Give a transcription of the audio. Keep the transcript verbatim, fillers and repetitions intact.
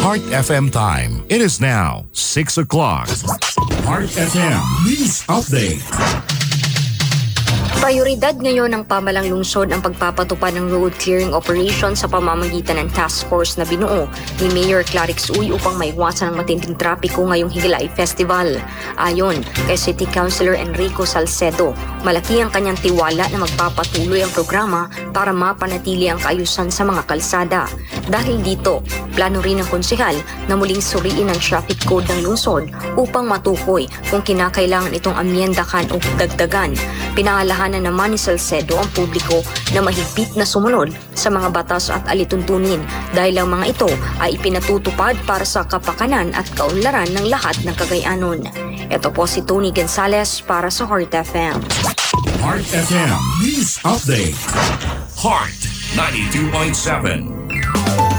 Heart F M time. It is now six o'clock. Heart F M News Update. Prioridad ngayon ng pamalang lungsod ang pagpapatupad ng road clearing operation sa pamamagitan ng task force na binuo ni Mayor Clarix Uy upang maiwasan ang matinding trapiko ngayong Higilay Festival. Ayon kay City Councilor Enrico Salcedo, malaki ang kanyang tiwala na magpapatuloy ang programa para mapanatili ang kaayusan sa mga kalsada. Dahil dito, plano rin ng konsehal na muling suriin ang traffic code ng lungsod upang matukoy kung kinakailangan itong amyendahan o dagdagan. Pinaalahan na naman ni Salcedo ang publiko na mahigpit na sumunod sa mga batas at alituntunin dahil ang mga ito ay ipinatutupad para sa kapakanan at kaunlaran ng lahat ng Cagayanon. Ito po si Tony Gonzalez para sa Heart F M. Heart F M News Update. Heart ninety-two point seven.